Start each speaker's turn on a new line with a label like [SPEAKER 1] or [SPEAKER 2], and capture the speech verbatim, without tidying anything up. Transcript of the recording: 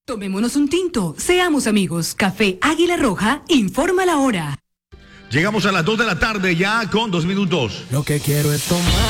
[SPEAKER 1] Tomémonos un tinto, seamos amigos. Café Águila Roja, informa la hora.
[SPEAKER 2] Llegamos a las dos de la tarde ya con dos minutos.
[SPEAKER 3] Lo que quiero es tomar.